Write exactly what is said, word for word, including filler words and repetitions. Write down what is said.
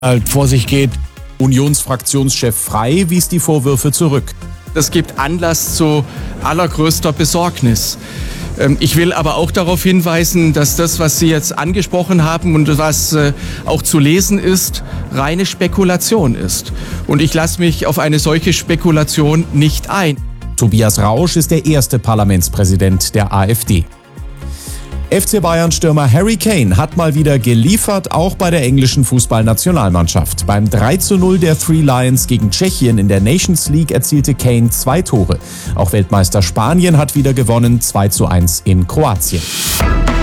halt vor sich geht. Unionsfraktionschef Frey wies die Vorwürfe zurück. Das gibt Anlass zu allergrößter Besorgnis. Ich will aber auch darauf hinweisen, dass das, was Sie jetzt angesprochen haben und was auch zu lesen ist, reine Spekulation ist. Und ich lasse mich auf eine solche Spekulation nicht ein. Tobias Rausch ist der erste Parlamentspräsident der AfD. F C Bayern-Stürmer Harry Kane hat mal wieder geliefert, auch bei der englischen Fußballnationalmannschaft. Beim drei zu null der Three Lions gegen Tschechien in der Nations League erzielte Kane zwei Tore. Auch Weltmeister Spanien hat wieder gewonnen, zwei zu eins in Kroatien.